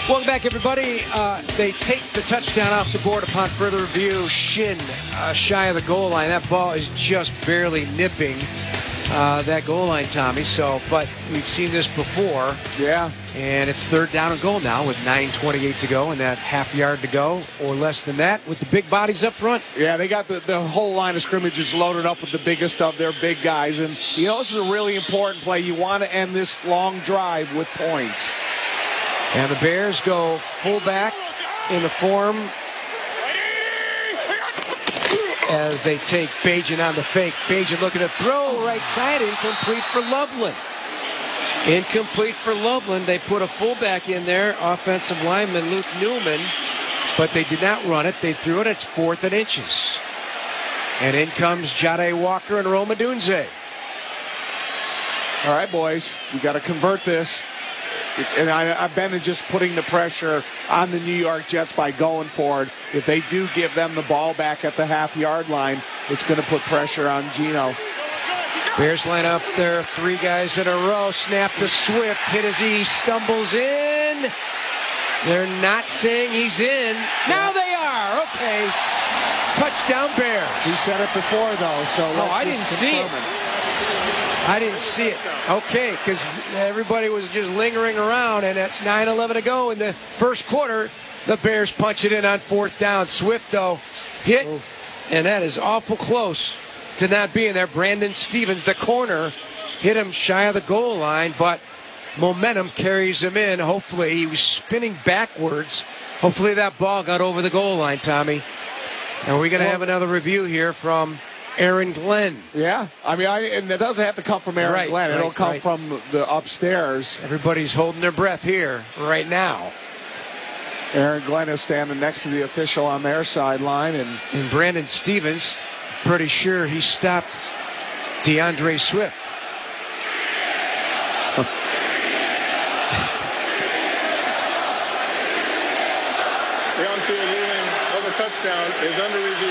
Welcome back, everybody. They take the touchdown off the board upon further review. Shin shy of the goal line. That ball is just barely nipping that goal line, Tommy. But we've seen this before. Yeah. And it's 3rd down and goal now with 9:28 to go and that half yard to go or less than that with the big bodies up front. Yeah, they got the whole line of scrimmage is loaded up with the biggest of their big guys. And, this is a really important play. You want to end this long drive with points. And the Bears go fullback in the form as they take Bajan on the fake. Bajan looking to throw right side, incomplete for Loveland. Incomplete for Loveland. They put a fullback in there, offensive lineman Luke Newman, but they did not run it. They threw it. It's 4th and inches. And in comes Jade Walker and Rome Odunze. All right, boys, you got to convert this. And I've been just putting the pressure on the New York Jets by going for it. If they do give them the ball back at the half-yard line, it's going to put pressure on Geno. Bears line up there, 3 guys in a row. Snap to Swift, hit as he stumbles in. They're not saying he's in. Now they are. Okay. Touchdown Bears. He said it before, though, so I didn't see it. I didn't see it. Okay, because everybody was just lingering around, and at 9:11 to go in the first quarter, the Bears punch it in on 4th down. Swift, though, hit, and that is awful close to not being there. Brandon Stevens, the corner, hit him shy of the goal line, but momentum carries him in. Hopefully, he was spinning backwards. Hopefully that ball got over the goal line, Tommy. And we're going to have another review here from Aaron Glenn. Yeah, and it doesn't have to come from Aaron Glenn. It'll come from the upstairs. Everybody's holding their breath here right now. Aaron Glenn is standing next to the official on their sideline. And Brandon Stevens, pretty sure he stopped DeAndre Swift. The on-field ruling over touchdowns is under review.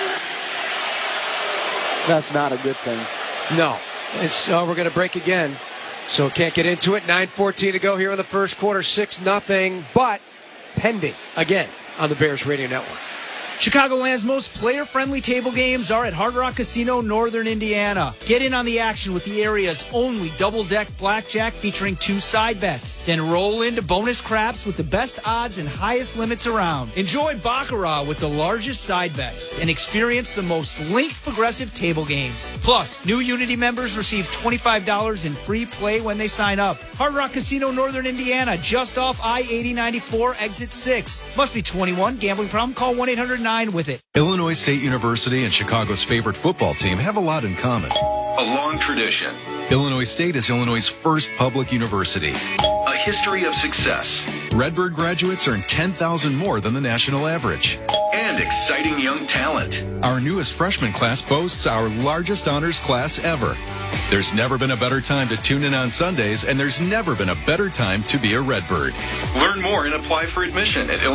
That's not a good thing. No. We're going to break again. So can't get into it. 9:14 to go here in the first quarter. 6-0. But pending again on the Bears Radio Network. Chicagoland's most player-friendly table games are at Hard Rock Casino, Northern Indiana. Get in on the action with the area's only double-deck blackjack featuring 2 side bets. Then roll into bonus craps with the best odds and highest limits around. Enjoy Baccarat with the largest side bets and experience the most linked progressive table games. Plus, new Unity members receive $25 in free play when they sign up. Hard Rock Casino, Northern Indiana, just off I-8094, exit 6. Must be 21. Gambling problem? Call 1-800-9 with it. Illinois State University and Chicago's favorite football team have a lot in common. A long tradition. Illinois State is Illinois' first public university. A history of success. Redbird graduates earn $10,000 more than the national average. And exciting young talent. Our newest freshman class boasts our largest honors class ever. There's never been a better time to tune in on Sundays, and there's never been a better time to be a Redbird. Learn more and apply for admission at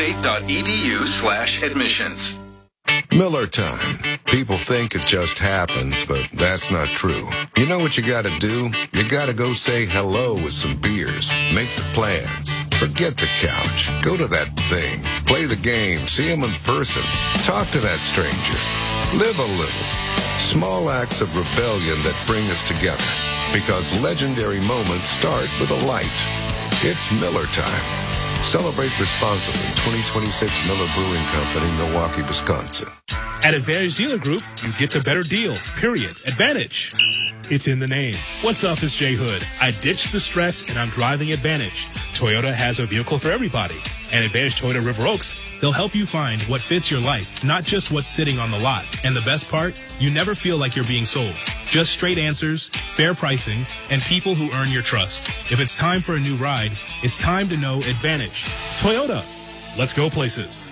illinoisstate.edu/admissions. Miller time. People think it just happens, but that's not true. You know what you gotta do? You gotta go say hello with some beers. Make the plans. Forget the couch. Go to that thing. Play the game. See them in person. Talk to that stranger. Live a little. Small acts of rebellion that bring us together. Because legendary moments start with a light. It's Miller time. Celebrate responsibly. 2026 Miller Brewing Company, Milwaukee, Wisconsin. At Advantage Dealer Group, you get the better deal, period. Advantage. It's in the name. What's up, it's Jay Hood. I ditched the stress and I'm driving Advantage. Toyota has a vehicle for everybody. And Advantage Toyota River Oaks, they'll help you find what fits your life, not just what's sitting on the lot. And the best part, you never feel like you're being sold. Just straight answers, fair pricing, and people who earn your trust. If it's time for a new ride, it's time to know Advantage. Toyota, let's go places.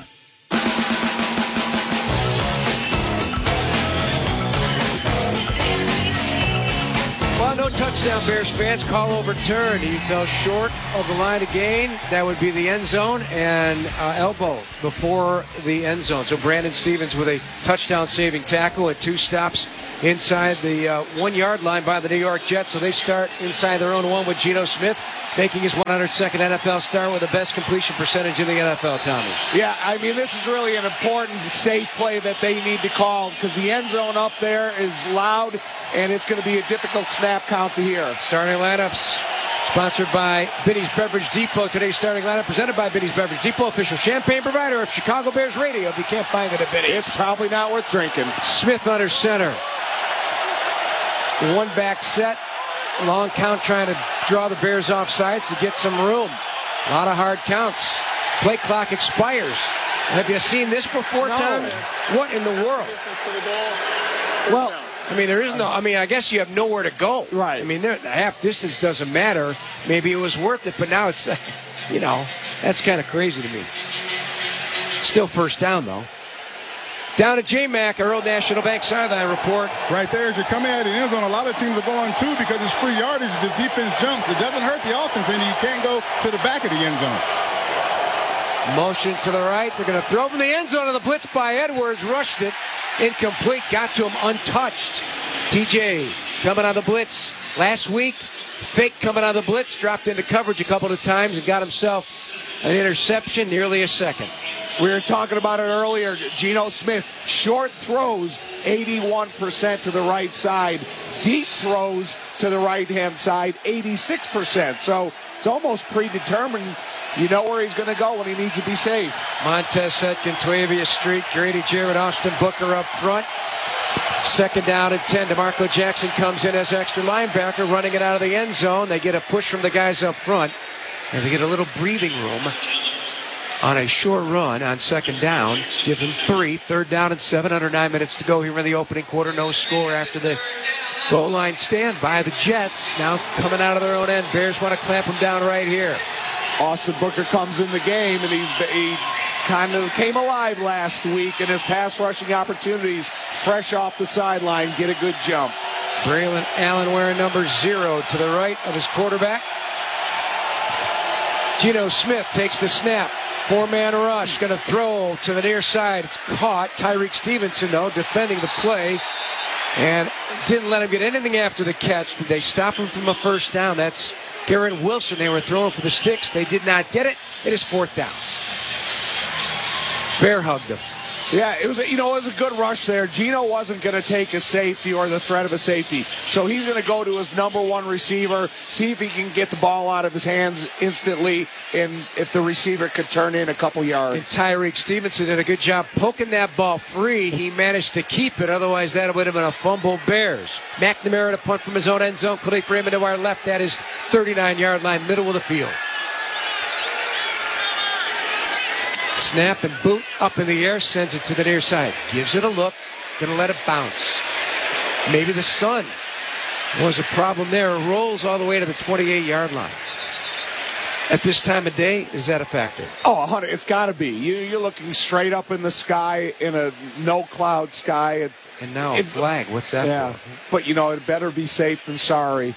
Well, no touchdown, Bears fans. Call overturned. He fell short of the line of gain. That would be the end zone, and elbow before the end zone. So Brandon Stevens with a touchdown-saving tackle at 2 stops inside the 1-yard line by the New York Jets. So they start inside their own 1 with Geno Smith. making his 102nd NFL start with the best completion percentage in the NFL, Tommy. Yeah, I mean, this is really an important, safe play that they need to call because the end zone up there is loud, and it's going to be a difficult snap count to hear. Starting lineups sponsored by Binny's Beverage Depot. Today's starting lineup presented by Binny's Beverage Depot, official champagne provider of Chicago Bears radio. If you can't find it at Binny's, it's probably not worth drinking. Smith under center. One back set. Long count trying to draw the Bears off sides to get some room. A lot of hard counts. Play clock expires. Have you seen this before, Tom? What in the world? Well, I mean, there is no. I mean, I guess you have nowhere to go. Right. I mean, the half distance doesn't matter. Maybe it was worth it, but now it's, that's kind of crazy to me. Still first down, though. Down to J-Mac, our Old National Bank sideline report. Right there, as you're coming at the end zone, a lot of teams are going too because it's free yardage. The defense jumps. It doesn't hurt the offense, and you can't go to the back of the end zone. Motion to the right. They're going to throw from the end zone, and the blitz by Edwards rushed it. Incomplete. Got to him untouched. TJ coming on the blitz last week. Fake coming on the blitz. Dropped into coverage a couple of times and got himself an interception, nearly a second. We were talking about it earlier. Geno Smith, short throws, 81% to the right side. Deep throws to the right-hand side, 86%. So it's almost predetermined. You know where he's going to go when he needs to be safe. Montez Setkin, Tuavia Street, Grady Jarrett, Austin Booker up front. Second down and 10. DeMarco Jackson comes in as extra linebacker, running it out of the end zone. They get a push from the guys up front, and they get a little breathing room on a short run on second down. Give them 3. Third down and 7. Under 9 minutes to go here in the opening quarter. No score after the goal line stand by the Jets. Now coming out of their own end. Bears want to clamp them down right here. Austin Booker comes in the game, and he kind of came alive last week in his pass rushing opportunities. Fresh off the sideline, get a good jump. Braylon Allen wearing number 0 to the right of his quarterback. Geno Smith takes the snap. 4-man rush, going to throw to the near side. It's caught. Tyreek Stevenson, though, defending the play. And didn't let him get anything after the catch. Did they stop him from a first down? That's Garrett Wilson. They were throwing for the sticks. They did not get it. It is 4th down. Bear hugged him. Yeah, it was a good rush there. Geno wasn't going to take a safety or the threat of a safety. So he's going to go to his number 1 receiver, see if he can get the ball out of his hands instantly, and if the receiver could turn in a couple yards. And Tyreek Stevenson did a good job poking that ball free. He managed to keep it. Otherwise, that would have been a fumble Bears. McNamara to punt from his own end zone. Khalif Raymond to our left at his 39-yard line, middle of the field. Snap and boot up in the air, sends it to the near side. Gives it a look, gonna let it bounce. Maybe the sun was a problem there. It rolls all the way to the 28-yard line. At this time of day, is that a factor? Oh, it's got to be. You're looking straight up in the sky in a no-cloud sky. And now a flag. What's that for? But, it better be safe than sorry.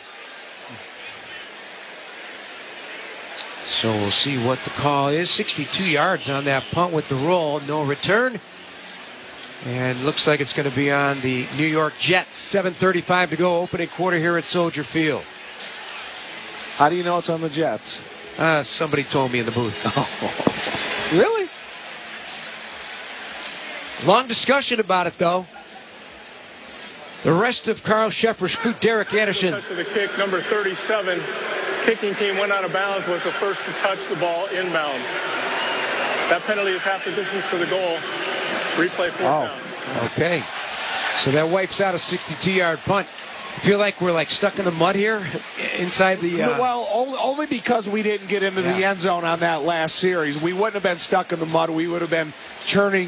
So we'll see what the call is. 62 yards on that punt with the roll. No return. And looks like it's going to be on the New York Jets. 7:35 to go. Opening quarter here at Soldier Field. How do you know it's on the Jets? Somebody told me in the booth. Oh. Really? Long discussion about it, though. The rest of Carl Scheffer's crew, Derek Anderson. Touch of the kick, number 37. Kicking team went out of bounds, was the first to touch the ball inbounds. That penalty is half the distance to the goal. Replay 4th down. Okay. So that wipes out a 62-yard punt. I feel like we're stuck in the mud here inside the... Well, only because we didn't get into the end zone on that last series. We wouldn't have been stuck in the mud. We would have been churning,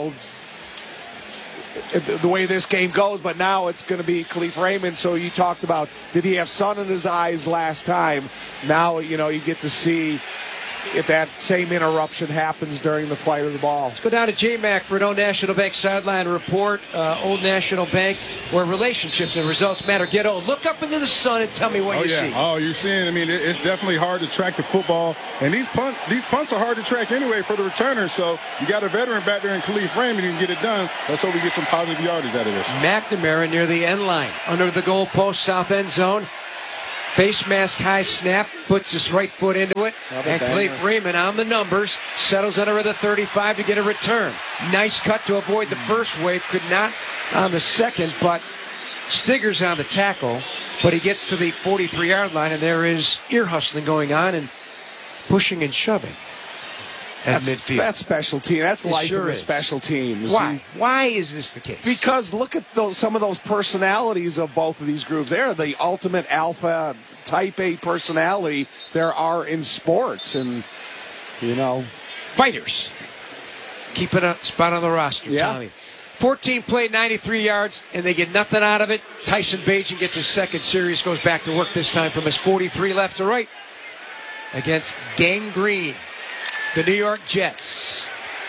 the way this game goes, but now it's going to be Khalif Raymond. So you talked about, did he have sun in his eyes last time? Now, you get to see if that same interruption happens during the flight of the ball. Let's go down to J-Mac for an Old National Bank sideline report. Old National Bank, where relationships and results matter. Get old. Look up into the sun and tell me what you see. Oh, you're seeing, it's definitely hard to track the football. And these punts are hard to track anyway for the returners. So you got a veteran back there in Khalif Raymond who can get it done. Let's hope we get some positive yardage out of this. McNamara near the end line. Under the goalpost, south end zone. Face mask high snap, puts his right foot into it, and Khalif Raymond on the numbers, settles under the 35 to get a return. Nice cut to avoid the first wave, could not on the second, but Stigger's on the tackle, but he gets to the 43-yard line, and there is ear hustling going on and pushing and shoving at midfield. That's special team. That's life in the special teams. Why? Why is this the case? Because look at some of those personalities of both of these groups. They're the ultimate alpha type A personality there are in sports. And, fighters. Keeping a spot on the roster, Tommy. 14 played, 93 yards, and they get nothing out of it. Tyson Bagent gets his second series, goes back to work this time from his 43 left to right against Gang Green, the New York Jets.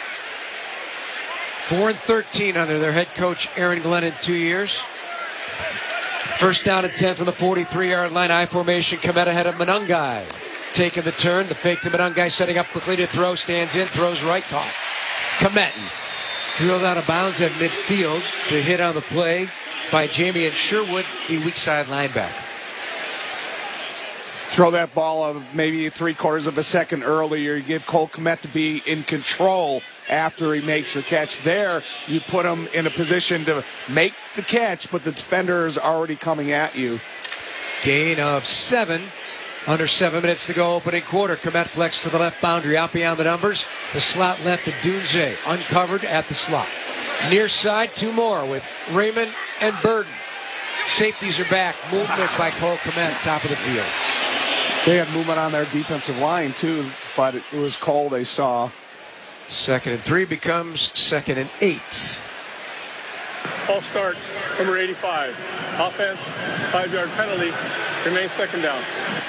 4-13 under their head coach, Aaron Glenn, in 2 years. First down and 10 from the 43-yard line. I formation, Komet ahead of Monangai. Taking the turn, the fake to Monangai, setting up quickly to throw, stands in, throws right, caught. Komet drilled out of bounds at midfield to hit on the play by Jamie and Sherwood, the weak side linebacker. Throw that ball maybe 3/4 of a second earlier. You give Cole Komet to be in control after he makes the catch. There, you put him in a position to make the catch, but the defender is already coming at you. Gain of 7. Under 7 minutes to go, opening quarter. Komet flex to the left boundary, out beyond the numbers. The slot left to Dunze, uncovered at the slot. Near side, 2 more with Raymond and Burden. Safeties are back. Movement by Cole Komet, top of the field. They had movement on their defensive line, too, but it was Cole they saw. 2nd and 3 becomes 2nd and 8. Ball starts, number 85. Offense, 5-yard penalty, remains second down.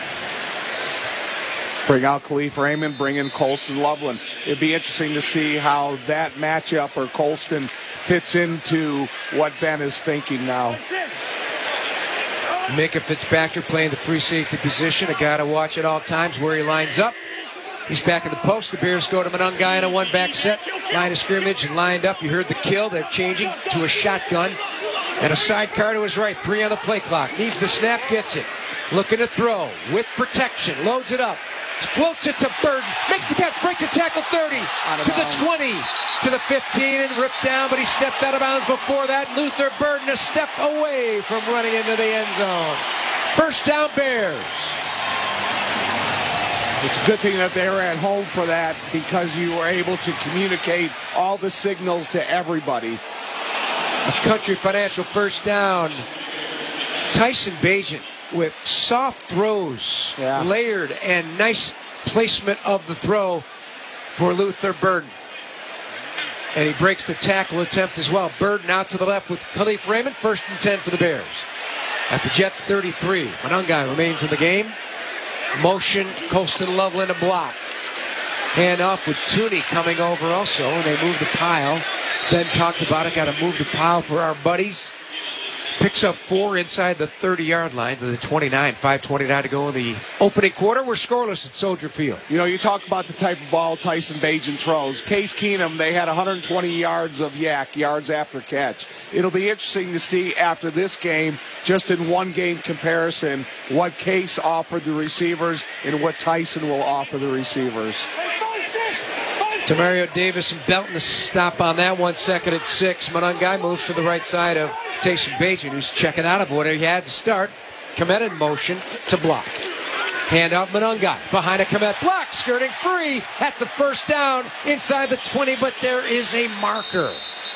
Bring out Khalif Raymond, bring in Colston Loveland. It'd be interesting to see how that matchup or Colston fits into what Ben is thinking now. Micah Fitzpatrick playing the free safety position. A guy to watch at all times where he lines up. He's back in the post. The Bears go to Monangai in a one-back set. Line of scrimmage lined up. You heard the kill. They're changing to a shotgun. And a sidecar to his right. 3 on the play clock. Needs the snap, gets it. Looking to throw with protection. Loads it up. Floats it to Burden. Makes the catch. Breaks a tackle 30. To the 20. To the 15 and ripped down, but he stepped out of bounds before that. Luther Burden a step away from running into the end zone. First down, Bears. It's a good thing that they were at home for that because you were able to communicate all the signals to everybody. A Country Financial first down. Tyson Bagent with soft throws, layered, and nice placement of the throw for Luther Burden. And he breaks the tackle attempt as well. Burden out to the left with Khalif Raymond. 1st and 10 for the Bears. At the Jets 33. Monangai remains in the game. Motion, Colston Loveland a block. Hand off with Tooney coming over also. And they move the pile. Ben talked about it. Got to move the pile for our buddies. Picks up 4 inside the 30-yard line to the 29. 5:29 to go in the opening quarter. We're scoreless at Soldier Field. You talk about the type of ball Tyson Bagent throws. Case Keenum, they had 120 yards of yards after catch. It'll be interesting to see after this game, just in one game comparison, what Case offered the receivers and what Tyson will offer the receivers. Demario Davis and Belton to stop on that one. 2nd and 6. Monangai moves to the right side of Tyson Bagent, who's checking out of what he had to start. Komet in motion to block. Hand off Monangai. Behind a Komet block. Skirting free. That's a first down inside the 20, but there is a marker.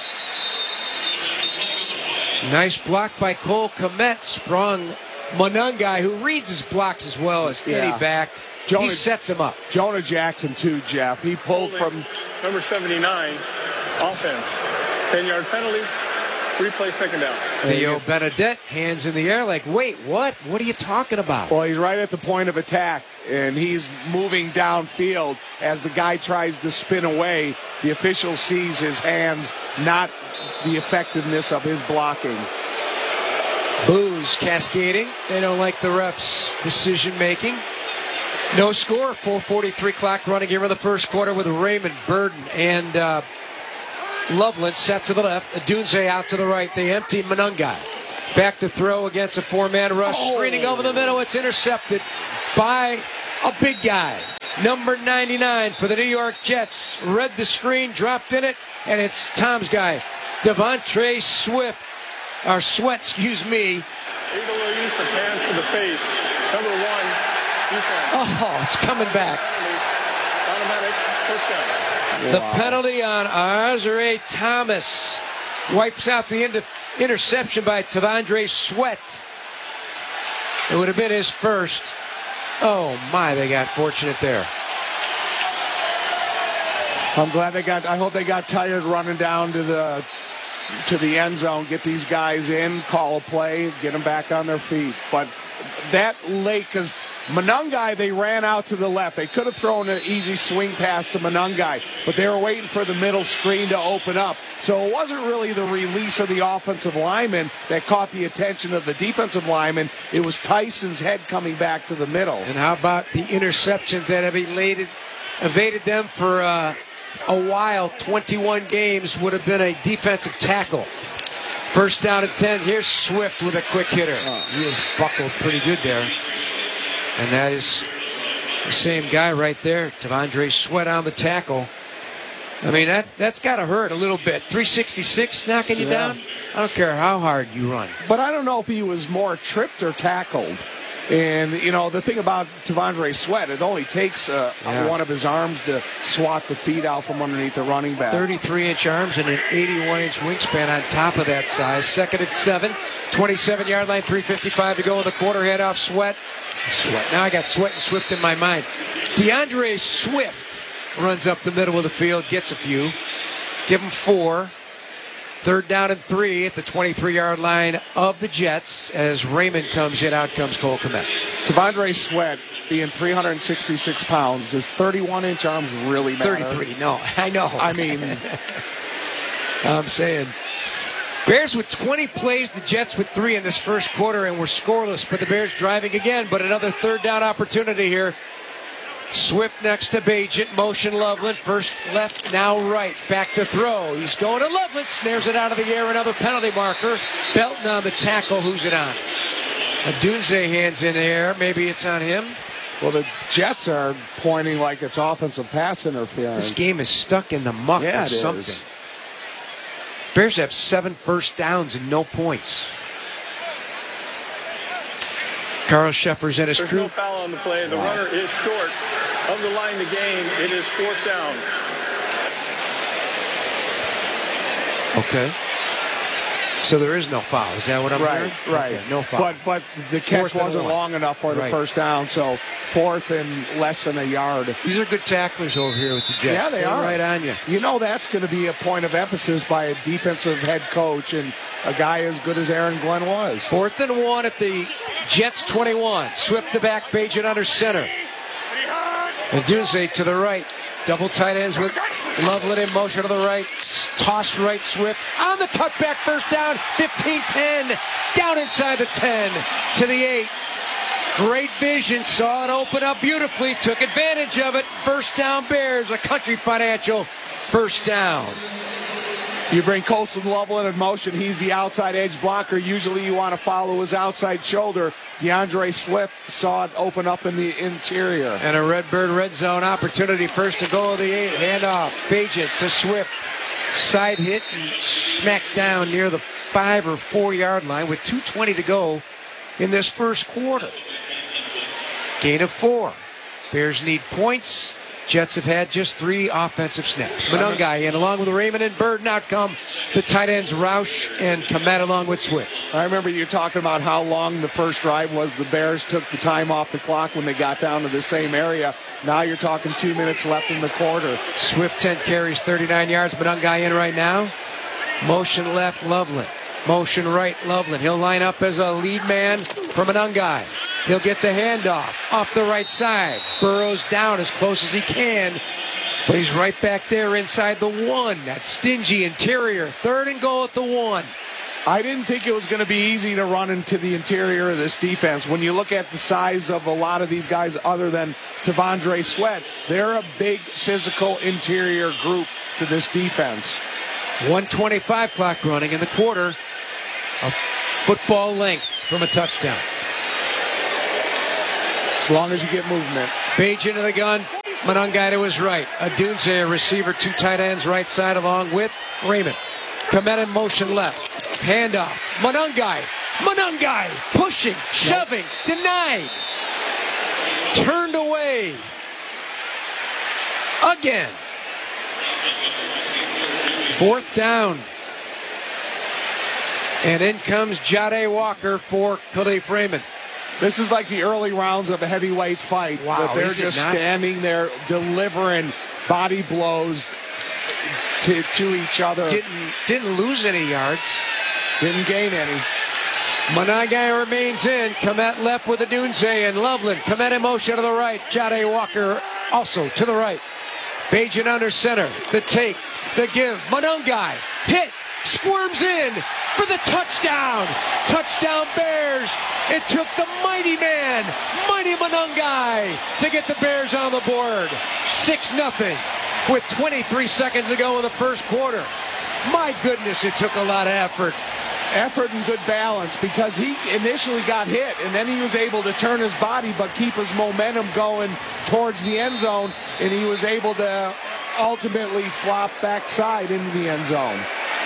Nice block by Cole Komet. Sprung Monangai, who reads his blocks as well as any back. He sets him up. Jonah Jackson, too, Jeff. He pulled from number 79, offense. 10-yard penalty, replay second down. Theo Benedette, hands in the air like, wait, what? What are you talking about? Well, he's right at the point of attack, and he's moving downfield. As the guy tries to spin away, the official sees his hands, not the effectiveness of his blocking. Boos cascading. They don't like the ref's decision-making. No score, 4:43 clock running here in the first quarter with Raymond, Burden, and Loveland set to the left. Dunze out to the right. They empty Monangai. Back to throw against a 4-man rush. Screening over the middle. It's intercepted by a big guy. Number 99 for the New York Jets. Read the screen, dropped in it, and it's Tom's guy, Devontae Sweat. Need a little use of hands to the face. Number 1, defense. Oh, it's coming back. Automatic first down. The penalty on Azareye'h Thomas wipes out the interception by Devontae Sweat. It would have been his first. Oh, my, they got fortunate there. I'm glad I hope they got tired running down to the end zone, get these guys in, call a play, get them back on their feet. But that late, because Monangai, they ran out to the left. They could have thrown an easy swing pass to Monangai, but they were waiting for the middle screen to open up. So it wasn't really the release of the offensive lineman that caught the attention of the defensive lineman. It was Tyson's head coming back to the middle. And how about the interception that have evaded them for a while? 21 games would have been a defensive tackle. First down at 10. Here's Swift with a quick hitter. He was buckled pretty good there. And that is the same guy right there. Devontae Sweat on the tackle. I mean, that's got to hurt a little bit. 366 knocking you down? I don't care how hard you run. But I don't know if he was more tripped or tackled. And, you know, the thing about Devontae Sweat, it only takes one of his arms to swat the feet out from underneath the running back. 33-inch arms and an 81-inch wingspan on top of that size. Second at 7, 27-yard line, 3:55 to go in the quarter. Head off Sweat. Now I got Sweat and Swift in my mind. DeAndre Swift runs up the middle of the field, gets a few. Give him 4. Third down and 3 at the 23-yard line of the Jets as Raymond comes in. Out comes Cole Kmet. Devontae Sweat, being 366 pounds, does 31-inch arms really matter? 33, no. I know. I mean, I'm saying. Bears with 20 plays, the Jets with 3 in this first quarter, and we're scoreless. But the Bears driving again, but another third down opportunity here. Swift next to Bagent, motion Loveland, first left, now right, back to throw. He's going to Loveland, snares it out of the air, another penalty marker. Belton on the tackle, who's it on? Odunze hands in the air, maybe it's on him. Well, the Jets are pointing like it's offensive pass interference. This game is stuck in the muck or something. Is. Bears have 7 first downs and no points. Carl Sheffers and his There's crew. no foul on the play. The runner is short of the line to gain. It is 4th down. Okay. So there is no foul. Is that what I'm hearing? Right. Okay, no foul. But the catch wasn't long enough for the first down, so 4th and less than a yard. These are good tacklers over here with the Jets. Yeah, they are. Right on you. You know that's going to be a point of emphasis by a defensive head coach and a guy as good as Aaron Glenn was. 4th and 1 at the Jets 21. Swift the back, Bagent under center. And Dunze to the right. Double tight ends with Loveland in motion to the right. Toss right, Swift. On the cutback, first down, 15-10. Down inside the 10 to the 8. Great vision, saw it open up beautifully, took advantage of it. First down Bears, a Country Financial first down. You bring Colson Loveland in motion. He's the outside edge blocker. Usually you want to follow his outside shoulder. DeAndre Swift saw it open up in the interior. And a Redbird red zone opportunity. First to go of the 8. Handoff. Bagent to Swift. Side hit and smacked down near the 5 or 4 yard line with 2:20 to go in this first quarter. Gain of 4. Bears need points. Jets have had just 3 offensive snaps. Monangai in along with Raymond and Burden. Out come the tight ends Roush and Kmet along with Swift. I remember you talking about how long the first drive was. The Bears took the time off the clock when they got down to the same area. Now you're talking 2 minutes left in the quarter. Swift 10 carries, 39 yards. Monangai in right now. Motion left, Loveland. Motion right, Loveland. He'll line up as a lead man for Monangai. He'll get the handoff off the right side. Burrows down as close as he can. But he's right back there inside the 1. That stingy interior. 3rd and goal at the 1. I didn't think it was going to be easy to run into the interior of this defense. When you look at the size of a lot of these guys other than Devontae Sweat, they're a big physical interior group to this defense. 1:25 clock running in the quarter. A football length from a touchdown. As long as you get movement. Page into the gun. Monangai to his right. Odunze, a receiver, 2 tight ends right side along with Raymond. Komet in motion left. Handoff. Monangai pushing, shoving, denied. Turned away. Again. 4th down. And in comes Jade Walker for Khalif Raymond. This is like the early rounds of a heavyweight fight. Wow, but they're just standing there delivering body blows to each other. Didn't lose any yards. Didn't gain any. Monangai remains in. Komet left with Odunze and Loveland. Komet in motion to the right. Jade Walker also to the right. Bajan under center. The take. The give. Monangai. Hit. Squirms in for the touchdown. Touchdown Bears. It took the mighty man, Mighty Monangai, to get the Bears on the board. 6-0 with 23 seconds to go in the first quarter. My goodness, it took a lot of effort. Effort and good balance, because he initially got hit and then he was able to turn his body but keep his momentum going towards the end zone, and he was able to ultimately flop backside into the end zone.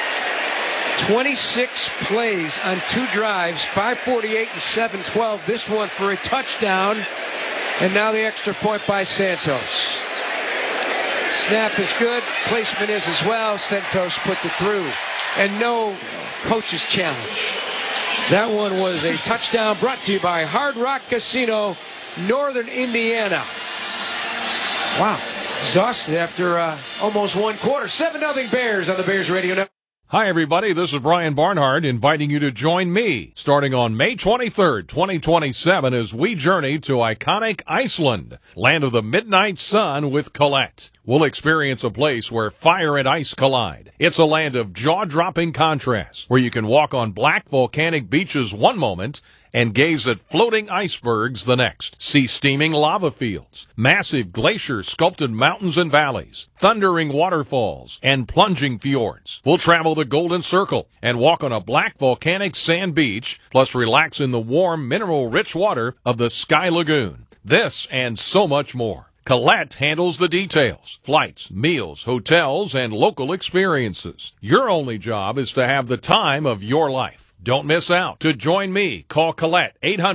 26 plays on 2 drives, 5:48 and 7:12. This one for a touchdown, and now the extra point by Santos. Snap is good, placement is as well. Santos puts it through, and no coach's challenge. That one was a touchdown brought to you by Hard Rock Casino, Northern Indiana. Wow, exhausted after almost 1 quarter. 7-0 Bears on the Bears Radio Network. Hi, everybody. This is Brian Barnhart inviting you to join me starting on May 23rd, 2027 as we journey to iconic Iceland, land of the midnight sun with Colette. We'll experience a place where fire and ice collide. It's a land of jaw-dropping contrasts where you can walk on black volcanic beaches one moment and gaze at floating icebergs the next. See steaming lava fields, massive glacier-sculpted mountains and valleys, thundering waterfalls, and plunging fjords. We'll travel the Golden Circle and walk on a black volcanic sand beach, plus relax in the warm, mineral-rich water of the Sky Lagoon. This and so much more. Colette handles the details, flights, meals, hotels, and local experiences. Your only job is to have the time of your life. Don't miss out. To join me, call Colette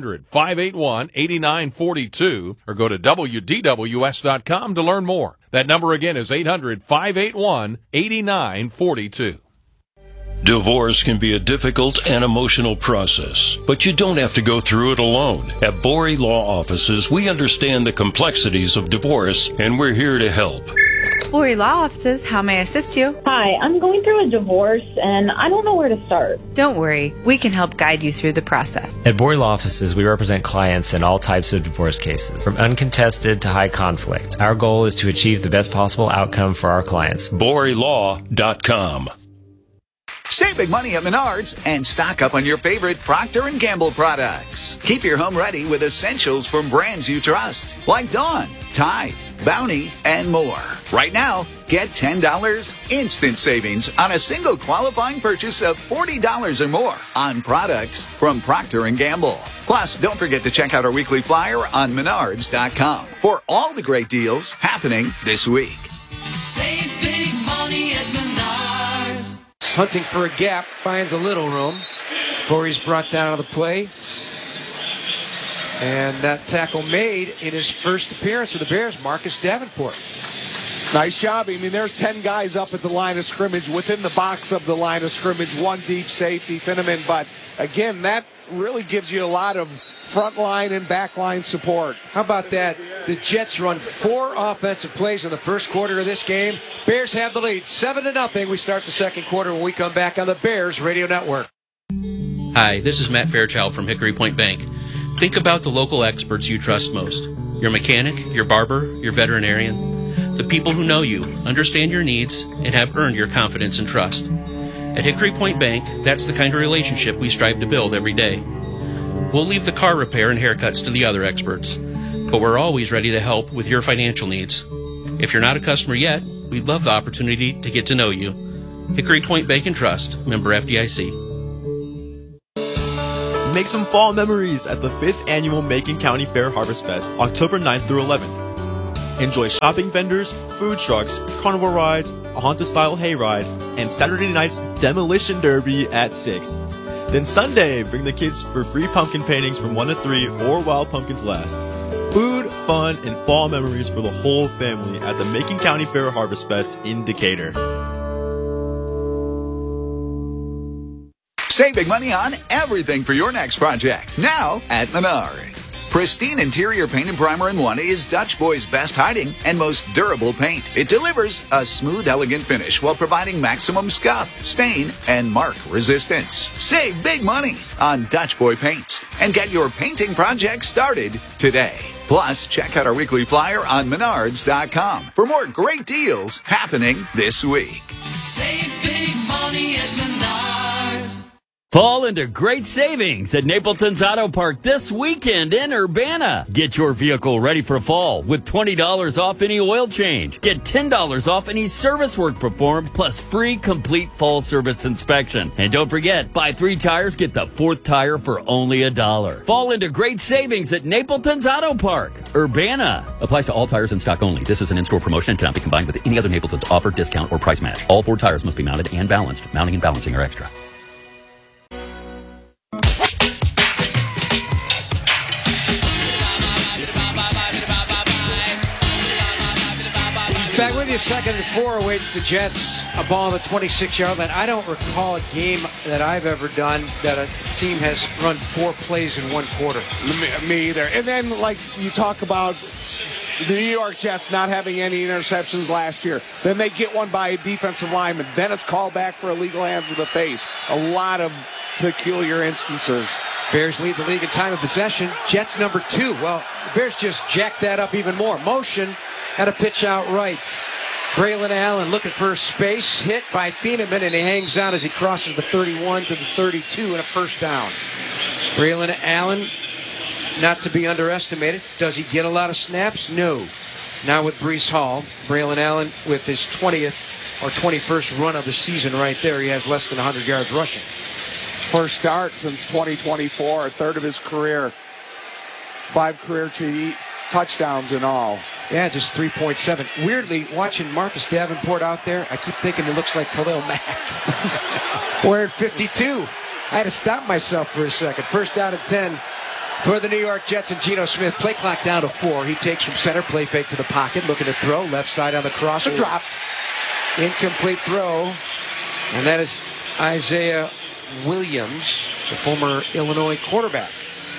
800-581-8942 or go to WDWS.com to learn more. That number again is 800-581-8942. Divorce can be a difficult and emotional process, but you don't have to go through it alone. At Borey Law Offices, we understand the complexities of divorce, and we're here to help. Borey Law Offices, how may I assist you? Hi, I'm going through a divorce, and I don't know where to start. Don't worry, we can help guide you through the process. At Borey Law Offices, we represent clients in all types of divorce cases, from uncontested to high conflict. Our goal is to achieve the best possible outcome for our clients. BoreyLaw.com. Save big money at Menards and stock up on your favorite Procter & Gamble products. Keep your home ready with essentials from brands you trust, like Dawn, Tide, Bounty, and more. Right now, get $10 instant savings on a single qualifying purchase of $40 or more on products from Procter & Gamble. Plus, don't forget to check out our weekly flyer on Menards.com for all the great deals happening this week. Save big money at Menards. Hunting for a gap, finds a little room before he's brought down to the play. And that tackle made in his first appearance for the Bears, Marcus Davenport. Nice job. I mean, there's 10 guys up at the line of scrimmage, within the box of the line of scrimmage, one deep safety, Finneman. But again, that really gives you a lot of front line and back line support. How about that? The Jets run 4 offensive plays in the first quarter of this game. Bears have the lead, 7-0. We start the second quarter when we come back on the Bears Radio Network. Hi, this is Matt Fairchild from Hickory Point Bank. Think about the local experts you trust most. Your mechanic, your barber, your veterinarian. The people who know you, understand your needs, and have earned your confidence and trust. At Hickory Point Bank, that's the kind of relationship we strive to build every day. We'll leave the car repair and haircuts to the other experts, but we're always ready to help with your financial needs. If you're not a customer yet, we'd love the opportunity to get to know you. Hickory Point Bank and Trust, member FDIC. make some fall memories at the 5th Annual Macon County Fair Harvest Fest, October 9th through 11th. Enjoy shopping vendors, food trucks, carnival rides, a haunted-style hayride, and Saturday night's Demolition Derby at 6. Then Sunday, bring the kids for free pumpkin paintings from 1 to 3 or while pumpkins last. Food, fun, and fall memories for the whole family at the Macon County Fair Harvest Fest in Decatur. Save big money on everything for your next project. Now at Menards. Pristine interior paint and primer in one is Dutch Boy's best hiding and most durable paint. It delivers a smooth, elegant finish while providing maximum scuff, stain, and mark resistance. Save big money on Dutch Boy paints and get your painting project started today. Plus, check out our weekly flyer on Menards.com for more great deals happening this week. Save big money at Menards. Fall into great savings at Napleton's Auto Park this weekend in Urbana. Get your vehicle ready for fall with $20 off any oil change. Get $10 off any service work performed, plus free complete fall service inspection. And don't forget, buy 3 tires, get the 4th tire for only $1. Fall into great savings at Napleton's Auto Park, Urbana. Applies to all tires in stock only. This is an in-store promotion and cannot be combined with any other Napleton's offer, discount, or price match. All 4 tires must be mounted and balanced. Mounting and balancing are extra. Back with you, 2nd and 4 awaits the Jets. A ball on the 26-yard line. I don't recall a game that I've ever done that a team has run 4 plays in 1 quarter. Me either. And then, like, you talk about the New York Jets not having any interceptions last year. Then they get one by a defensive lineman. Then it's called back for illegal hands to the face. A lot of peculiar instances. Bears lead the league in time of possession. Jets number 2. Well, the Bears just jacked that up even more. Motion. Had a pitch out right. Braylon Allen looking for space. Hit by Thieneman, and he hangs out as he crosses the 31 to the 32 and a first down. Braylon Allen, not to be underestimated. Does he get a lot of snaps? No. Now with Breece Hall. Braylon Allen with his 20th or 21st run of the season right there. He has less than 100 yards rushing. First start since 2024, a third of his career. 5 career touchdowns in all. Yeah, just 3.7. Weirdly, watching Marcus Davenport out there, I keep thinking he looks like Khalil Mack. Wearing 52. I had to stop myself for a second. First down and 10 for the New York Jets and Geno Smith. Play clock down to 4. He takes from center, play fake to the pocket, looking to throw. Left side on the crosser. Dropped. Incomplete throw. And that is Isaiah Williams, the former Illinois quarterback.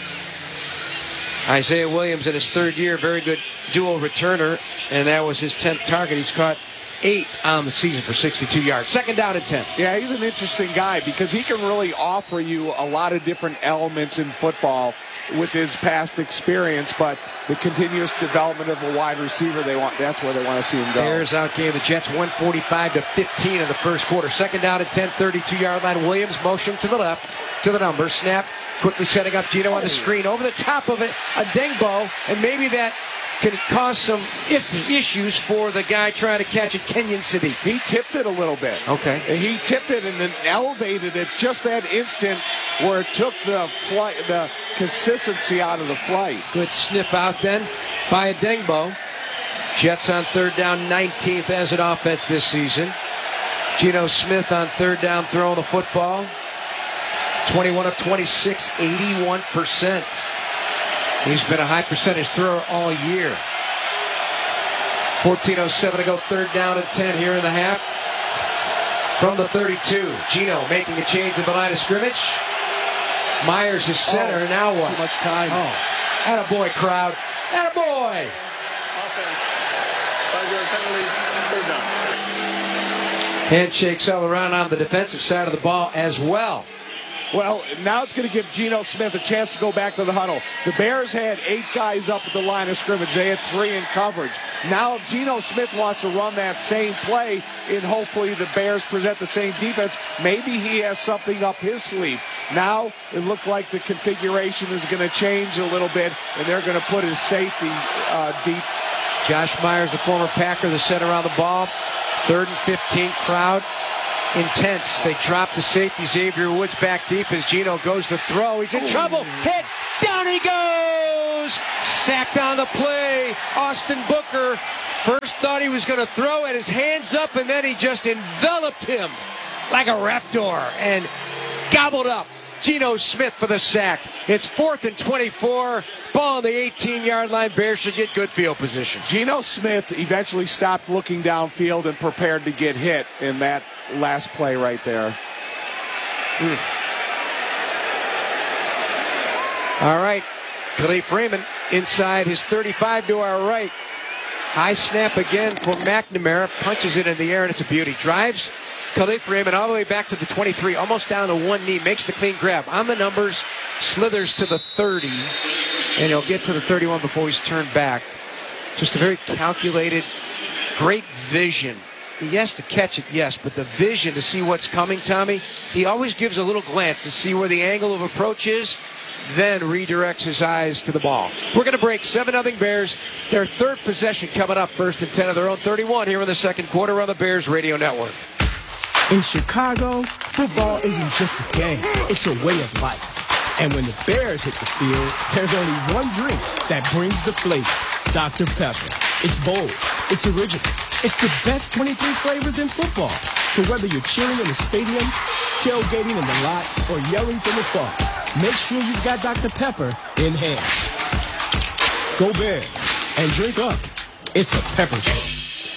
Isaiah Williams in his 3rd year, very good dual returner, and that was his 10th target. He's caught 8 on the season for 62 yards. 2nd down and 10. Yeah, he's an interesting guy because he can really offer you a lot of different elements in football with his past experience, but the continuous development of a wide receiver, that's where they want to see him go. Bears outgame the Jets 145 to 15 in the first quarter. 2nd down and 10, 32-yard line. Williams motion to the left, to the number, snap. Quickly setting up Geno on the screen. Over the top of it, a Dengbo, and maybe that can cause some issues for the guy trying to catch it, Kenyon City. He tipped it a little bit. Okay. He tipped it and then elevated it just that instant where it took the flight, the consistency out of the flight. Good snip out then by a Dengbo. Jets on 3rd down, 19th as an offense this season. Geno Smith on 3rd down throwing the football. 21 of 26, 81%. He's been a high percentage thrower all year. 14:07 to go, 3rd down and 10 here in the half. From the 32, Geno making a change at the line of scrimmage. Myers is center, and now what? Too much time. Attaboy, crowd. Attaboy! Handshakes all around on the defensive side of the ball as well. Well, now it's going to give Geno Smith a chance to go back to the huddle. The Bears had 8 guys up at the line of scrimmage. They had 3 in coverage. Now Geno Smith wants to run that same play, and hopefully the Bears present the same defense. Maybe he has something up his sleeve. Now it looked like the configuration is going to change a little bit, and they're going to put his safety deep. Josh Myers, the former Packer, the center on the ball. 3rd and 15, crowd intense. They drop the safety. Xavier Woods back deep as Gino goes to throw. He's in trouble. Hit. Down he goes. Sacked on the play. Austin Booker first thought he was going to throw it. His hands up, and then he just enveloped him like a raptor and gobbled up Geno Smith for the sack. It's 4th and 24. Ball on the 18-yard line. Bears should get good field position. Geno Smith eventually stopped looking downfield and prepared to get hit in that last play right there. All right. Khalif Raymond inside his 35 to our right. High snap again for McNamara. Punches it in the air, and it's a beauty. Drives Khalif Raymond all the way back to the 23, almost down to one knee. Makes the clean grab. On the numbers, slithers to the 30, and he'll get to the 31 before he's turned back. Just a very calculated, great vision. He has to catch it, yes, but the vision to see what's coming, Tommy, he always gives a little glance to see where the angle of approach is, then redirects his eyes to the ball. We're going to break 7-0 Bears. Their third possession coming up, 1st and 10 of their own 31 here in the second quarter on the Bears Radio Network. In Chicago, football isn't just a game, it's a way of life. And when the Bears hit the field, there's only one drink that brings the flavor, Dr. Pepper. It's bold, it's original, it's the best 23 flavors in football. So whether you're cheering in the stadium, tailgating in the lot, or yelling from afar, make sure you've got Dr. Pepper in hand. Go Bears and drink up. It's a pepper drink.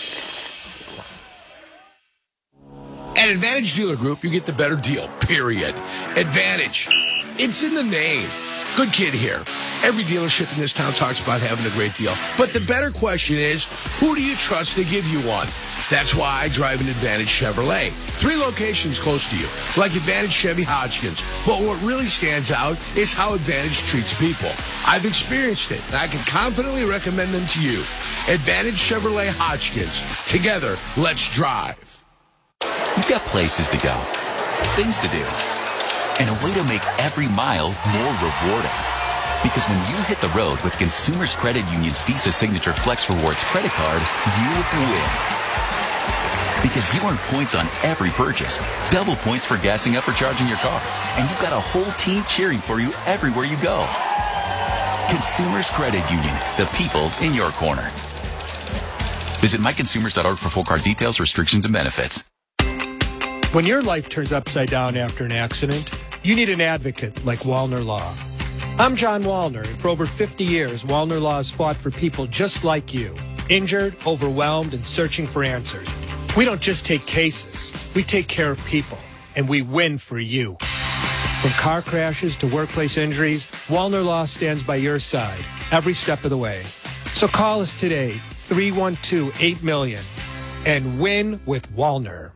At Advantage Dealer Group, you get the better deal, period. Advantage. It's in the name. Good kid here. Every dealership in this town talks about having a great deal. But the better question is, who do you trust to give you one? That's why I drive an Advantage Chevrolet. 3 locations close to you, like Advantage Chevy Hodgkins. But what really stands out is how Advantage treats people. I've experienced it, and I can confidently recommend them to you. Advantage Chevrolet Hodgkins. Together, let's drive. You've got places to go, things to do, and a way to make every mile more rewarding. Because when you hit the road with Consumers Credit Union's Visa Signature Flex Rewards credit card, you win. Because you earn points on every purchase, double points for gassing up or charging your car, and you've got a whole team cheering for you everywhere you go. Consumers Credit Union, the people in your corner. Visit myconsumers.org for full card details, restrictions, and benefits. When your life turns upside down after an accident, you need an advocate like Wallner Law. I'm John Wallner, and for over 50 years, Wallner Law has fought for people just like you, injured, overwhelmed, and searching for answers. We don't just take cases, we take care of people, and we win for you. From car crashes to workplace injuries, Wallner Law stands by your side every step of the way. So call us today, 312-8-MILLION, and win with Wallner.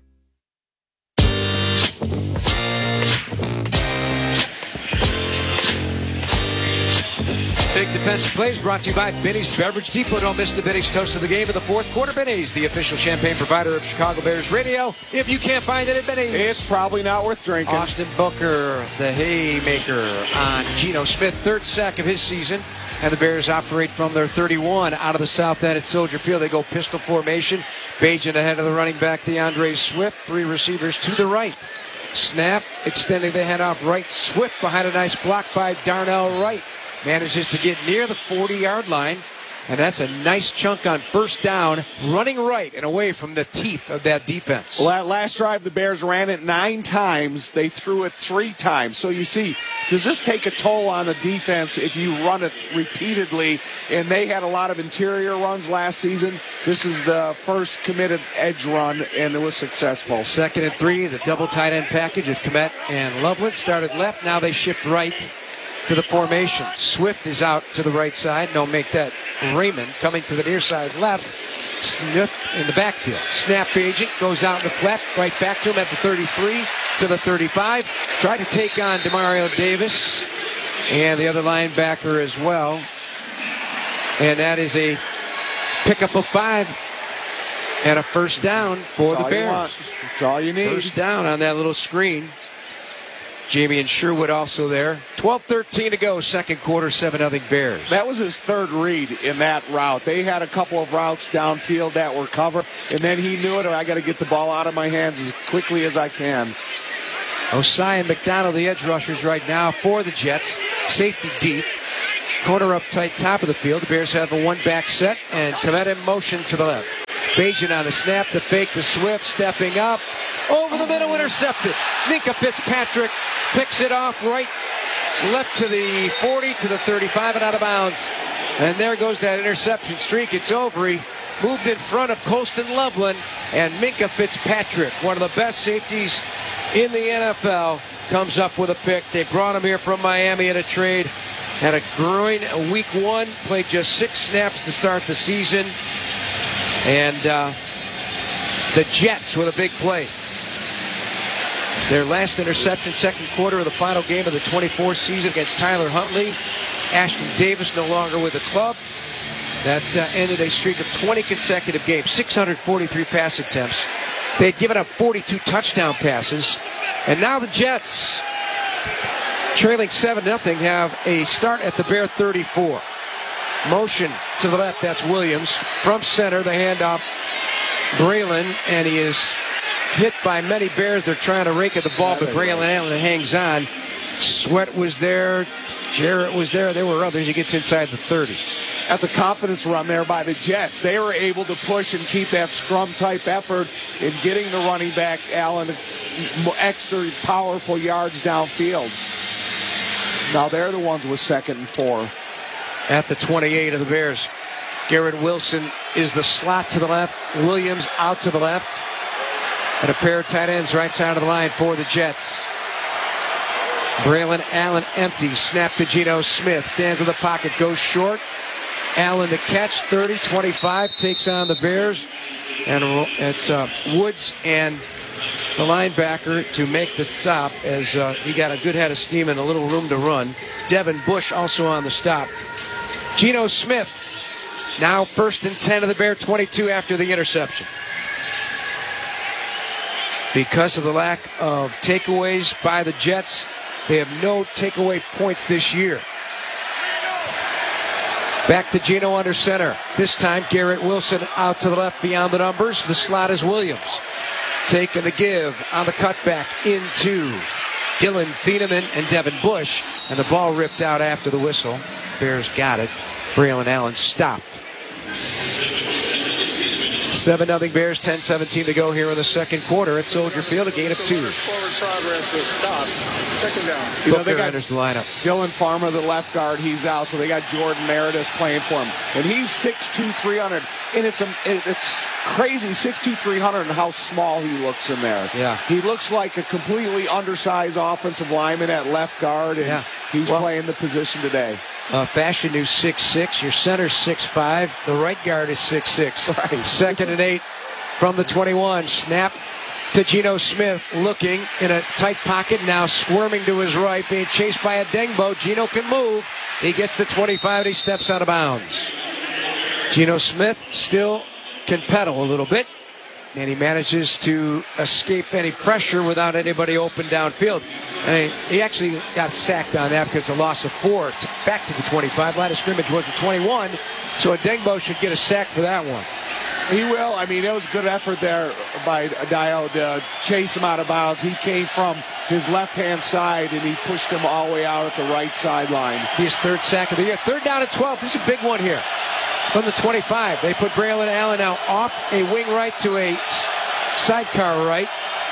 Big defensive plays brought to you by Benny's Beverage Depot. Don't miss the Benny's Toast of the Game of the fourth quarter. Benny's, the official champagne provider of Chicago Bears Radio. If you can't find it at Benny's, it's probably not worth drinking. Austin Booker, the haymaker on Geno Smith, 3rd sack of his season. And the Bears operate from their 31 out of the south end at Soldier Field. They go pistol formation. Bajan ahead of the running back, DeAndre Swift. 3 receivers to the right. Snap, extending the handoff right. Swift behind a nice block by Darnell Wright. Manages to get near the 40-yard line, and that's a nice chunk on first down, running right and away from the teeth of that defense. Well, that last drive, the Bears ran it 9 times. They threw it 3 times. So you see, does this take a toll on the defense if you run it repeatedly? And they had a lot of interior runs last season. This is the first committed edge run, and it was successful. 2nd and 3, the double tight end package of Kmet and Loveland started left. Now they shift right to the formation. Swift is out to the right side. No, make that Raymond coming to the near side left. Smith in the backfield. Snap agent goes out in the flat. Right back to him at the 33 to the 35. Tried to take on Demario Davis and the other linebacker as well. And that is a pickup of 5 and a first down for the Bears. That's all you need. First down on that little screen. Jamie and Sherwood also there. 12-13 to go, second quarter, 7-0 Bears. That was his third read in that route. They had a couple of routes downfield that were covered, and then he knew it, I got to get the ball out of my hands as quickly as I can. Osai and McDonald, the edge rushers right now for the Jets. Safety deep. Corner up tight, top of the field. The Bears have a one-back set, and Kmet in motion to the left. Bajan on the snap, the fake to Swift, stepping up. Over the middle, intercepted. Minkah Fitzpatrick picks it off right, left to the 40, to the 35, and out of bounds. And there goes that interception streak. It's over. He moved in front of Colston Loveland, and Minkah Fitzpatrick, one of the best safeties in the NFL, comes up with a pick. They brought him here from Miami at a trade. Had a groin week 1, played just 6 snaps to start the season. And the Jets with a big play. Their last interception, second quarter of the final game of the 24 season against Tyler Huntley. Ashton Davis no longer with the club. That ended a streak of 20 consecutive games, 643 pass attempts. They'd given up 42 touchdown passes. And now the Jets, trailing 7-0, have a start at the Bear 34. Motion to the left, that's Williams. From center, the handoff, Braylon, and he is hit by many Bears. They're trying to rake at the ball, but Braylon Allen hangs on. Sweat was there. Jarrett was there. There were others. He gets inside the 30. That's a confidence run there by the Jets. They were able to push and keep that scrum-type effort in getting the running back, Allen, extra powerful yards downfield. Now they're the ones with 2nd and 4. At the 28 of the Bears. Garrett Wilson is the slot to the left. Williams out to the left. And a pair of tight ends right side of the line for the Jets. Braylon Allen empty. Snap to Geno Smith. Stands in the pocket. Goes short. Allen the catch. 30-25. Takes on the Bears. And it's Woods and the linebacker to make the stop as he got a good head of steam and a little room to run. Devin Bush also on the stop. Geno Smith now 1st and 10 of the Bear 22 after the interception. Because of the lack of takeaways by the Jets, they have no takeaway points this year. Back to Geno under center. This time Garrett Wilson out to the left beyond the numbers. The slot is Williams. Taking the give on the cutback into Dylan Thieneman and Devin Bush. And the ball ripped out after the whistle. Bears got it. Braylon Allen stopped. 7-0 Bears, 10-17 to go here in the second quarter at Soldier Field, a gain of 2. Progress was stopped. Second down. Booker enters the lineup. Dylan Farmer, the left guard, he's out. So they got Jordan Meredith playing for him. And he's 6'2", 300. And it's crazy, 6'2", 300, and how small he looks in there. Yeah. He looks like a completely undersized offensive lineman at left guard, and he's playing the position today. Fashion News 6'6", your center's 6'5", the right guard is 6'6". Right. 2nd and 8 from the 21. Snap to Geno Smith, looking in a tight pocket, now squirming to his right, being chased by Adengbo. Geno can move. He gets the 25 and he steps out of bounds. Geno Smith still can pedal a little bit, and he manages to escape any pressure without anybody open downfield. And he actually got sacked on that because of a loss of 4. Back to the 25. Line of scrimmage was the 21. So Adengbo should get a sack for that one. He will. I mean, it was good effort there by Dio to chase him out of bounds. He came from his left-hand side, and he pushed him all the way out at the right sideline. His 3rd sack of the year. 3rd down and 12. This is a big one here. From the 25, they put Braylon Allen now off a wing right to a sidecar right.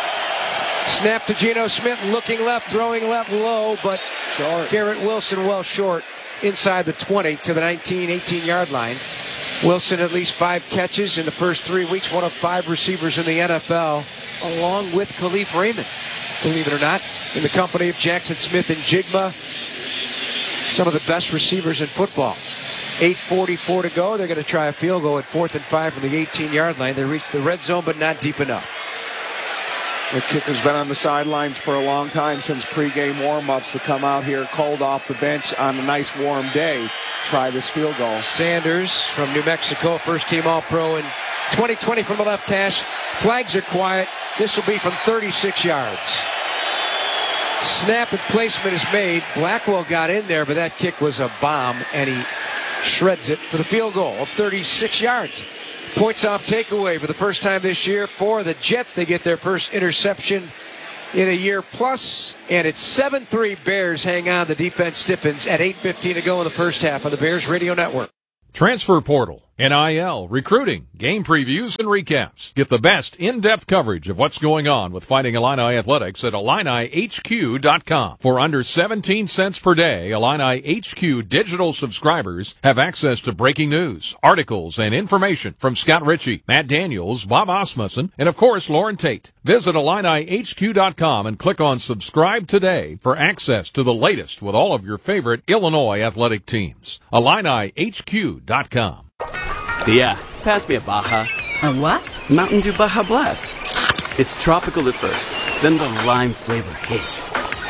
Snap to Geno Smith, looking left, throwing left low, but short. Garrett Wilson well short inside the 20 to the 19, 18-yard line. Wilson at least 5 catches in the first 3 weeks, one of 5 receivers in the NFL, along with Khalif Raymond, believe it or not, in the company of Jackson Smith and Jigma, some of the best receivers in football. 8:44 to go. They're going to try a field goal at 4th and 5 from the 18-yard line. They reach the red zone, but not deep enough. The kicker's been on the sidelines for a long time since pregame warm-ups to come out here cold off the bench on a nice warm day. Try this field goal. Sanders from New Mexico, first-team All-Pro in 2020 from the left hash. Flags are quiet. This will be from 36 yards. Snap and placement is made. Blackwell got in there, but that kick was a bomb, and he shreds it for the field goal of 36 yards. Points off takeaway for the first time this year for the Jets. They get their first interception in a year plus, and it's 7-3 Bears. Hang on, the defense stiffens at 8:15 to go in the first half on the Bears Radio Network. Transfer portal, NIL, recruiting, game previews, and recaps. Get the best in-depth coverage of what's going on with Fighting Illini Athletics at IlliniHQ.com. For under 17 cents per day, Illini HQ digital subscribers have access to breaking news, articles, and information from Scott Ritchie, Matt Daniels, Bob Osmussen, and of course, Lauren Tate. Visit IlliniHQ.com and click on subscribe today for access to the latest with all of your favorite Illinois athletic teams. IlliniHQ.com. Yeah, pass me a Baja. A what? Mountain Dew Baja Blast. It's tropical at first, then the lime flavor hits.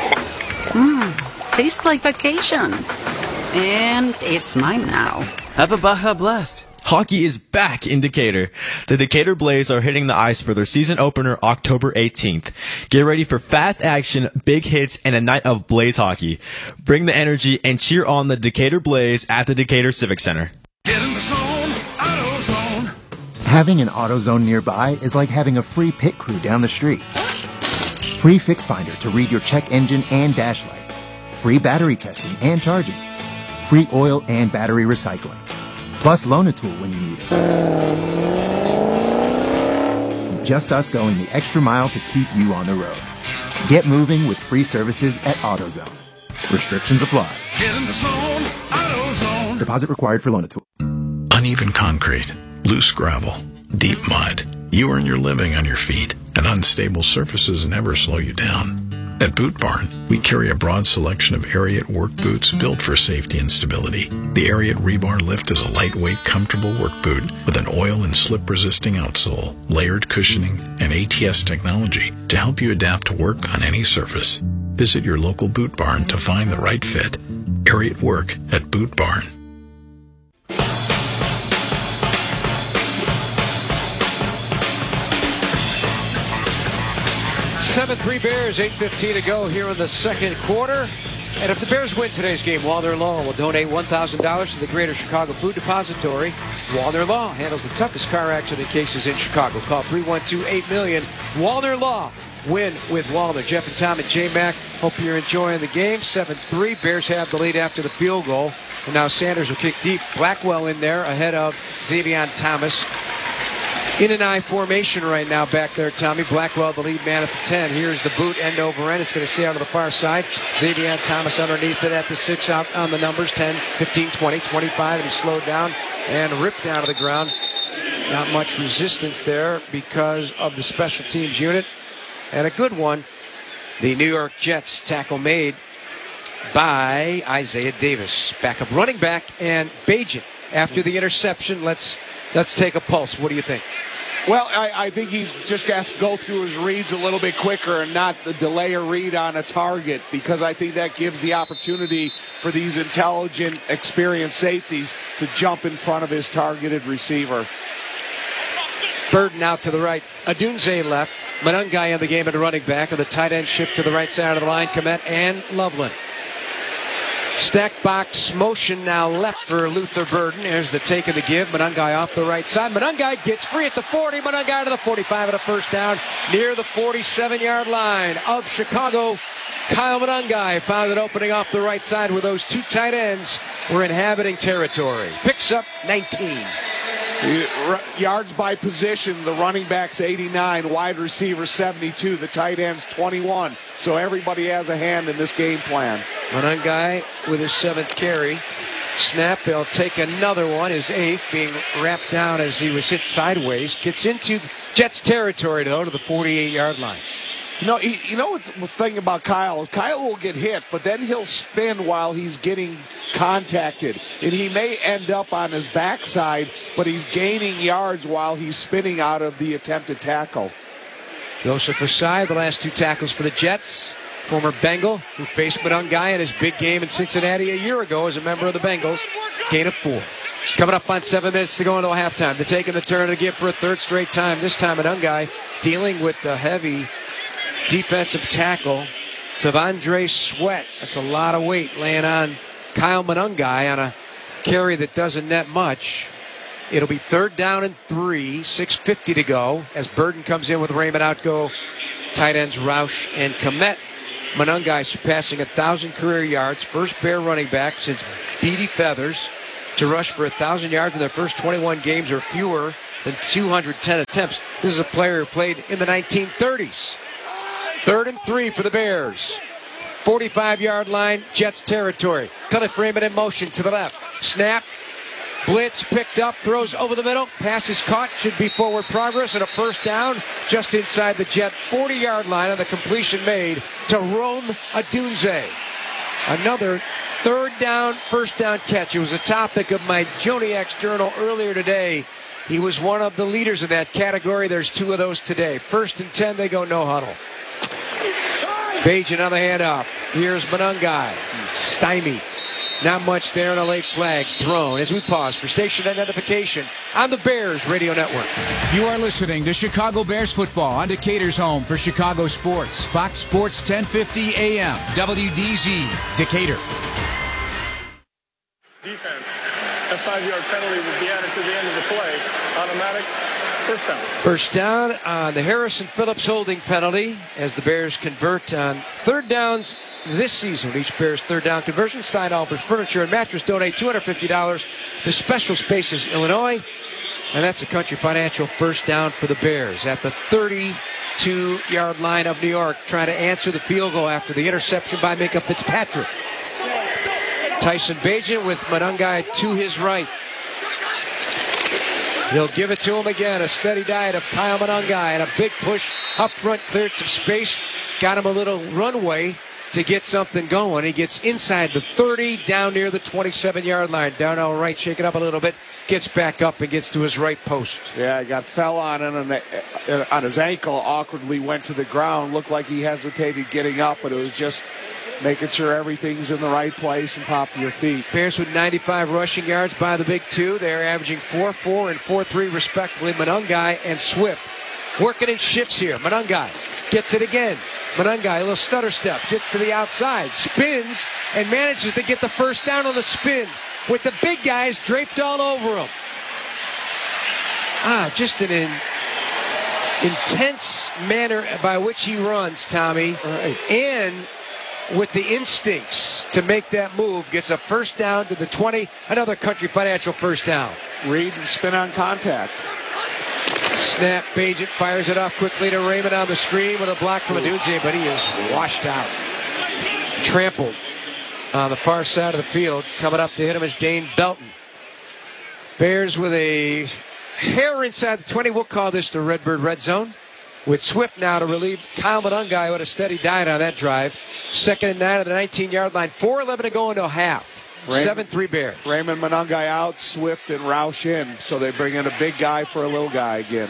Tastes like vacation. And it's mine now. Have a Baja Blast. Hockey is back in Decatur. The Decatur Blaze are hitting the ice for their season opener October 18th. Get ready for fast action, big hits, and a night of Blaze hockey. Bring the energy and cheer on the Decatur Blaze at the Decatur Civic Center. Get in the zone, AutoZone. Having an AutoZone nearby is like having a free pit crew down the street. Free Fix Finder to read your check engine and dash lights. Free battery testing and charging. Free oil and battery recycling. Plus Loan-A-Tool when you need it. Just us going the extra mile to keep you on the road. Get moving with free services at AutoZone. Restrictions apply. Get in the zone, AutoZone. Deposit required for Loan-A-Tool. Uneven concrete, loose gravel, deep mud. You earn your living on your feet, and unstable surfaces never slow you down. At Boot Barn, we carry a broad selection of Ariat work boots built for safety and stability. The Ariat Rebar Lift is a lightweight, comfortable work boot with an oil and slip-resisting outsole, layered cushioning, and ATS technology to help you adapt to work on any surface. Visit your local Boot Barn to find the right fit. Ariat Work at Boot Barn. Seven 3 Bears, 8:15 to go here in the second quarter. And if the Bears win today's game, Walner Law will donate $1,000 to the Greater Chicago Food Depository. Walner Law handles the toughest car accident cases in Chicago. Call 312-8-MILLION. Walner Law. Win with Walner. Jeff and Tom and J-Mac. Hope you're enjoying the game. 7-3. Bears have the lead after the field goal. And now Sanders will kick deep. Blackwell in there ahead of Xavier Thomas. In an I formation right now back there, Tommy. Blackwell, the lead man at the 10. Here's the boot end over end. It's going to stay out to the far side. Xavier Thomas underneath it at the 6 out on the numbers. 10, 15, 20, 25. And he's slowed down and ripped down to the ground. Not much resistance there because of the special teams unit. And a good one. The New York Jets tackle made by Isaiah Davis. Backup running back and Bajan. After the interception, let's take a pulse. What do you think? Well, I think he's just got to go through his reads a little bit quicker and not delay a read on a target, because I think that gives the opportunity for these intelligent, experienced safeties to jump in front of his targeted receiver. Burden out to the right. Adunze left. Manungai in the game at a running back. And the tight end shift to the right side of the line. Komet and Loveland. Stack box motion now left for Luther Burden. Here's the take and the give. Manungai off the right side. Manungai gets free at the 40. Manungai to the 45 and a first down near the 47-yard line of Chicago. Kyle Manungai found it opening off the right side where those two tight ends were inhabiting territory. Picks up 19. Yards by position, the running back's 89, wide receiver 72, the tight end's 21. So everybody has a hand in this game plan. Manungai with his 7th carry. Snap, he'll take another one, his 8th, being wrapped down as he was hit sideways. Gets into Jets territory, though, to the 48-yard line. You know what's the thing about Kyle is Kyle will get hit, but then he'll spin while he's getting contacted. And he may end up on his backside, but he's gaining yards while he's spinning out of the attempted tackle. Joseph Asai, the last 2 tackles for the Jets. Former Bengal who faced Manungai in his big game in Cincinnati a year ago as a member of the Bengals. Gain of 4. Coming up on 7 minutes to go into halftime. They're taking the turn to give for a 3rd straight time. This time Manungai dealing with the heavy defensive tackle Tavondre Sweat. That's a lot of weight laying on Kyle Monangai on a carry that doesn't net much. It'll be 3rd down and 3, 6:50 to go as Burden comes in with Raymond out. Go tight ends Roush and Kmet. Monangai surpassing 1,000 career yards. First Bear running back since Beatty Feathers to rush for 1,000 yards in their first 21 games or fewer than 210 attempts. This is a player who played in the 1930s. 3rd and 3 for the Bears. 45-yard line, Jets territory. Cliff Raymond in motion to the left. Snap. Blitz picked up, throws over the middle. Pass is caught, should be forward progress, and a first down just inside the Jet 40-yard line on the completion made to Rome Odunze. Another 3rd down, first down catch. It was a topic of my Joniak's Journal earlier today. He was one of the leaders in that category. There's 2 of those today. 1st and 10, they go no huddle. Page another handoff. Here's Monangai. Stymied. Not much there, and a late flag thrown as we pause for station identification on the Bears Radio Network. You are listening to Chicago Bears football on Decatur's home for Chicago sports. Fox Sports 1050 AM, WDZ, Decatur. Defense. A 5-yard penalty would be added to the end of the play. Automatic first down. First down on the Harrison Phillips holding penalty as the Bears convert on 3rd downs this season. Each Bears 3rd down conversion. Stein offers furniture and mattress. Donate $250 to Special Spaces Illinois. And that's a Country Financial first down for the Bears at the 32-yard line of New York, trying to answer the field goal after the interception by Minkah Fitzpatrick. Tyson Bagent with Monangai to his right. He'll give it to him again. A steady diet of Kyle Monangai and a big push up front, cleared some space, got him a little runway to get something going. He gets inside the 30, down near the 27-yard line. Down all right, shake it up a little bit, gets back up and gets to his right post. Yeah, he fell on him on his ankle, awkwardly went to the ground. Looked like he hesitated getting up, but it was just making sure everything's in the right place and top of your feet. Bears with 95 rushing yards by the big 2. They're averaging 4.4 and 4.3 respectively. Monangai and Swift working in shifts here. Monangai gets it again. Monangai, a little stutter step, gets to the outside, spins, and manages to get the first down on the spin with the big guys draped all over him. Just an intense manner by which he runs, Tommy. Right. And with the instincts to make that move, gets a first down to the 20, another Country Financial first down. Read and spin on contact. Snap, Bagent fires it off quickly to Raymond on the screen with a block from Odunze, but he is washed out. Trampled on the far side of the field. Coming up to hit him is Dane Belton. Bears with a hair inside the 20. We'll call this the Redbird Red Zone. With Swift now to relieve Kyle Monangai with a steady diet on that drive. 2nd and 9 at the 19-yard line. 4:11 to go into half. 7-3 Bears. Raymond Monangai out, Swift and Roush in. So they bring in a big guy for a little guy again.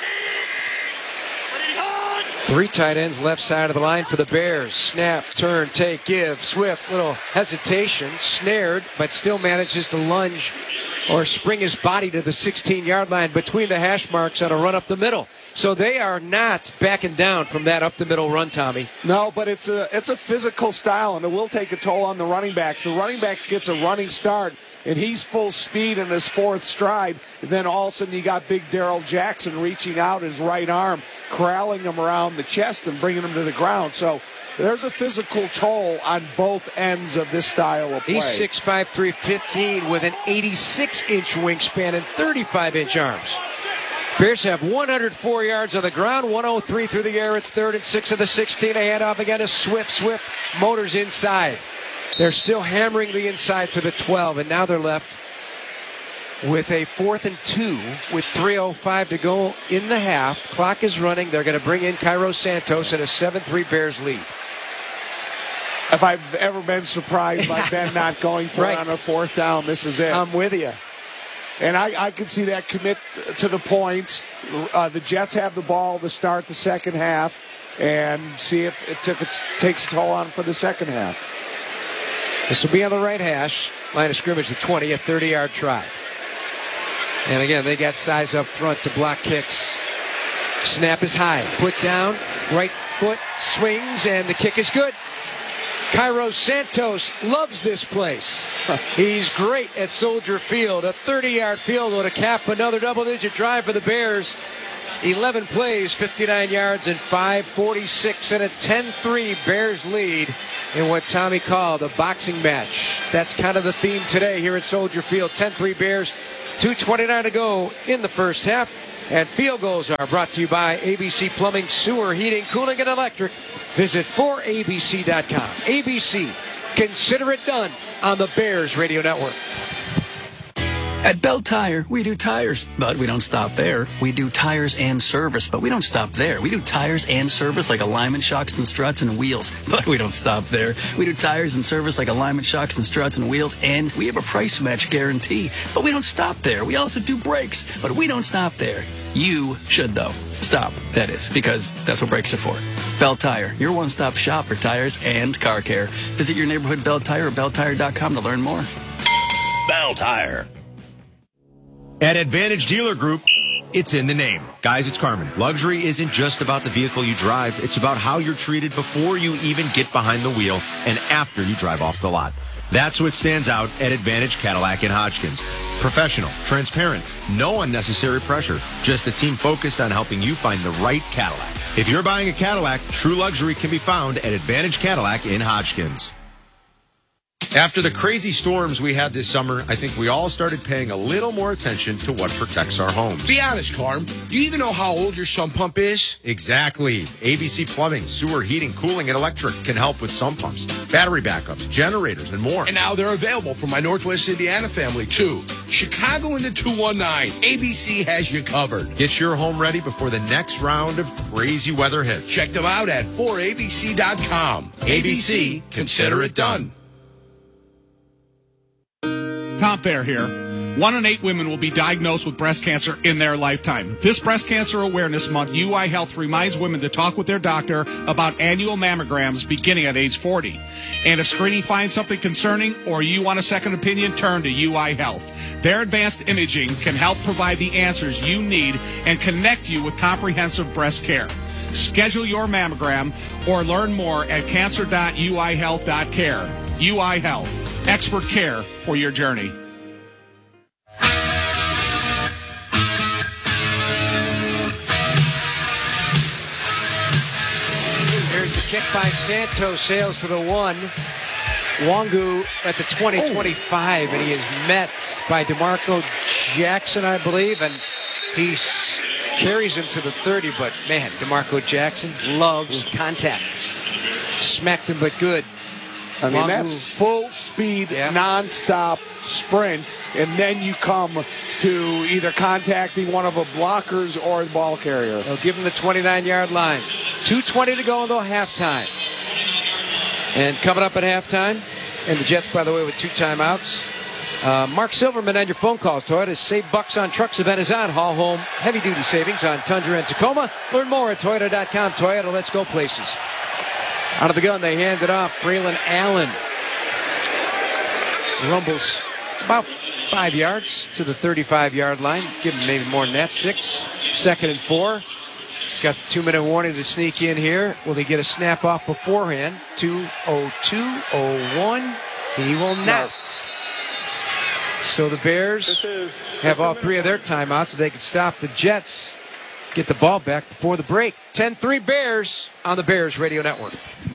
3 tight ends left side of the line for the Bears. Snap, turn, take, give. Swift, little hesitation, snared, but still manages to lunge or spring his body to the 16-yard line between the hash marks on a run up the middle. So they are not backing down from that up the middle run, Tommy. No, but it's a physical style, and it will take a toll on the running backs. The running back gets a running start, and he's full speed in his 4th stride. And then all of a sudden you got big Darrell Jackson reaching out his right arm, corralling him around the chest and bringing him to the ground. So there's a physical toll on both ends of this style of play. He's 6'5", 315 with an 86-inch wingspan and 35-inch arms. Bears have 104 yards on the ground, 103 through the air. It's 3rd and 6 of the 16. A handoff again to Swift. Swift motors inside. They're still hammering the inside to the 12, and now they're left with a 4th and 2 with 3:05 to go in the half. Clock is running. They're going to bring in Cairo Santos and a 7-3 Bears lead. If I've ever been surprised by Ben not going for it on a 4th down, this is it. I'm with you. And I can see that commit to the points. The Jets have the ball to start the second half and see if it takes a toll on for the second half. This will be on the right hash. Line of scrimmage, the 20, a 30-yard try. And again, they got size up front to block kicks. Snap is high. Put down. Right foot swings, and the kick is good. Cairo Santos loves this place. He's great at Soldier Field. A 30-yard field goal to cap another double-digit drive for the Bears. 11 plays, 59 yards, and 5:46, and a 10-3 Bears lead in what Tommy called a boxing match. That's kind of the theme today here at Soldier Field. 10-3 Bears, 2:29 to go in the first half. And field goals are brought to you by ABC Plumbing, Sewer, Heating, Cooling, and Electric. Visit 4abc.com. ABC, consider it done on the Bears Radio Network. At Bell Tire, we do tires, but we don't stop there. We do tires and service, but we don't stop there. We do tires and service like alignment shocks and struts and wheels, but we don't stop there. We do tires and service like alignment shocks and struts and wheels, and we have a price match guarantee, but we don't stop there. We also do brakes, but we don't stop there. You should, though. Stop, that is, because that's what brakes are for. Bell Tire, your one-stop shop for tires and car care. Visit your neighborhood Bell Tire or belltire.com to learn more. Bell Tire. At Advantage Dealer Group, it's in the name. Guys, it's Carmen. Luxury isn't just about the vehicle you drive. It's about how you're treated before you even get behind the wheel and after you drive off the lot. That's what stands out at Advantage Cadillac in Hodgkins. Professional, transparent, no unnecessary pressure. Just a team focused on helping you find the right Cadillac. If you're buying a Cadillac, true luxury can be found at Advantage Cadillac in Hodgkins. After the crazy storms we had this summer, I think we all started paying a little more attention to what protects our homes. Be honest, Carm. Do you even know how old your sump pump is? Exactly. ABC Plumbing, Sewer, Heating, Cooling, and Electric can help with sump pumps, battery backups, generators, and more. And now they're available for my Northwest Indiana family, too. Chicago in the 219. ABC has you covered. Get your home ready before the next round of crazy weather hits. Check them out at 4abc.com. ABC, consider it done. Tom Thayer here. 1 in 8 women will be diagnosed with breast cancer in their lifetime. This Breast Cancer Awareness Month, UI Health reminds women to talk with their doctor about annual mammograms beginning at age 40. And if screening finds something concerning or you want a second opinion, turn to UI Health. Their advanced imaging can help provide the answers you need and connect you with comprehensive breast care. Schedule your mammogram or learn more at cancer.uihealth.care. UI Health. Expert care for your journey. Here's the kick by Santos, sails to the 1. Wangu at the 20-25, and he is met by DeMarco Jackson, I believe, and he carries him to the 30, but man, DeMarco Jackson loves contact. Smacked him, but good. I mean, that full speed, non-stop sprint, and then you come to either contacting one of the blockers or the ball carrier. They'll give him the 29-yard line. 2:20 to go until halftime. And coming up at halftime, and the Jets, by the way, with 2 timeouts. Mark Silverman on your phone calls. Toyota's Save Bucks on Trucks event is on. Haul home heavy-duty savings on Tundra and Tacoma. Learn more at Toyota.com. Toyota, let's go places. Out of the gun, they hand it off. Braylon Allen rumbles about 5 yards to the 35-yard line. Give him maybe more than that, 6. 2nd and 4. He's got the 2-minute warning to sneak in here. Will he get a snap off beforehand? 2:02:01. He will not. So the Bears have all 3 of their timeouts so they can stop the Jets. Get the ball back before the break. 10-3 Bears on the Bears Radio Network.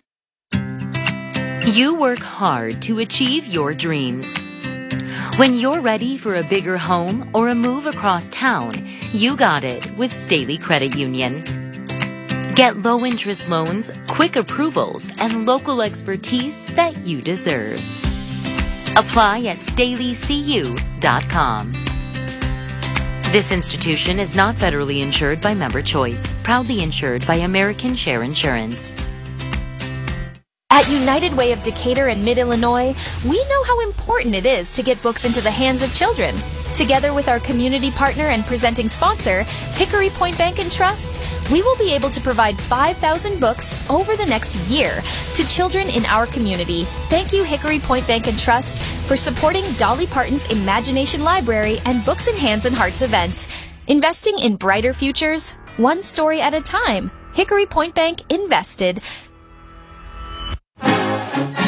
You work hard to achieve your dreams. When you're ready for a bigger home or a move across town, you got it with Staley Credit Union. Get low-interest loans, quick approvals, and local expertise that you deserve. Apply at StaleyCU.com. This institution is not federally insured by Member Choice, proudly insured by American Share Insurance. At United Way of Decatur and Mid-Illinois, we know how important it is to get books into the hands of children. Together with our community partner and presenting sponsor, Hickory Point Bank and Trust, we will be able to provide 5,000 books over the next year to children in our community. Thank you, Hickory Point Bank and Trust, for supporting Dolly Parton's Imagination Library and Books in Hands and Hearts event. Investing in brighter futures, one story at a time. Hickory Point Bank invested.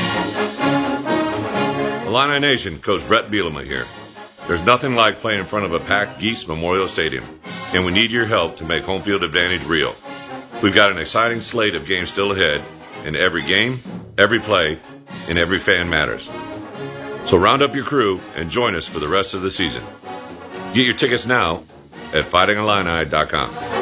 Illini Nation, Coach Brett Bielema here. There's nothing like playing in front of a packed Geese Memorial Stadium, and we need your help to make home field advantage real. We've got an exciting slate of games still ahead, and every game, every play, and every fan matters. So round up your crew and join us for the rest of the season. Get your tickets now at fightingillini.com.